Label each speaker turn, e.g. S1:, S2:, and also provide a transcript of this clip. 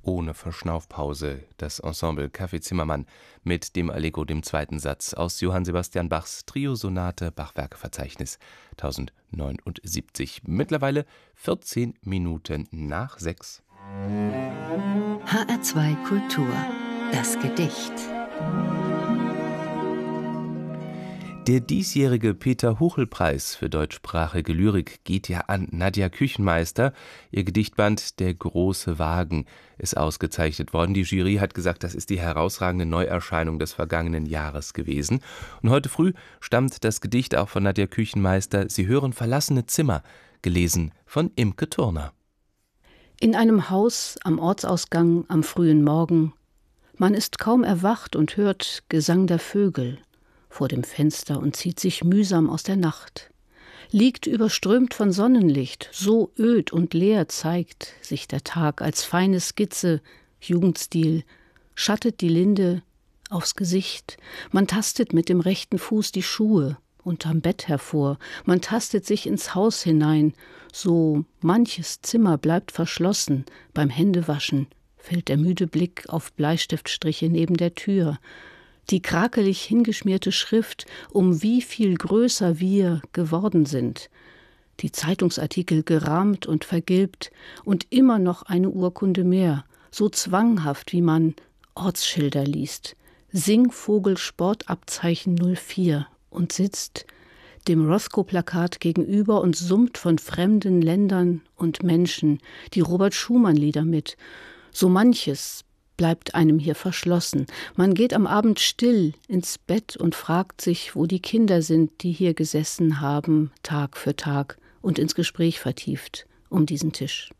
S1: ohne Verschnaufpause das Ensemble Café Zimmermann mit dem Allegro, dem zweiten Satz aus Johann Sebastian Bachs Trio-Sonate, Bachwerkeverzeichnis 1079. Mittlerweile 14 Minuten nach 6.
S2: HR2 Kultur, das Gedicht.
S1: Der diesjährige Peter-Huchel-Preis für deutschsprachige Lyrik geht ja an Nadja Küchenmeister. Ihr Gedichtband »Der große Wagen« ist ausgezeichnet worden. Die Jury hat gesagt, das ist die herausragende Neuerscheinung des vergangenen Jahres gewesen. Und heute früh stammt das Gedicht auch von Nadja Küchenmeister. Sie hören »Verlassene Zimmer«, gelesen von Imke Turner.
S3: In einem Haus am Ortsausgang am frühen Morgen. Man ist kaum erwacht und hört Gesang der Vögel vor dem Fenster und zieht sich mühsam aus der Nacht. Liegt überströmt von Sonnenlicht, so öd und leer zeigt sich der Tag als feine Skizze, Jugendstil, schattet die Linde aufs Gesicht. Man tastet mit dem rechten Fuß die Schuhe unterm Bett hervor, man tastet sich ins Haus hinein, so manches Zimmer bleibt verschlossen, beim Händewaschen fällt der müde Blick auf Bleistiftstriche neben der Tür. Die krakelig hingeschmierte Schrift, um wie viel größer wir geworden sind. Die Zeitungsartikel gerahmt und vergilbt und immer noch eine Urkunde mehr, so zwanghaft, wie man Ortsschilder liest. Singvogel-Sportabzeichen 04 und sitzt dem Rothko-Plakat gegenüber und summt von fremden Ländern und Menschen die Robert-Schumann-Lieder mit. So manches bleibt einem hier verschlossen. Man geht am Abend still ins Bett und fragt sich, wo die Kinder sind, die hier gesessen haben, Tag für Tag und ins Gespräch vertieft um diesen Tisch.